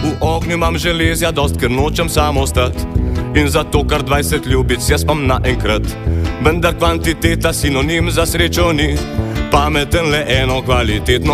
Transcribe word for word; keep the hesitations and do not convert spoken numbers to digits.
V ognju imam železja dost, ker nočem sam ostat. In zato kar dvajset ljubic jaz imam naenkrat. Vendar kvantiteta sinonim za srečo ni. Pameten le eno kvalitetno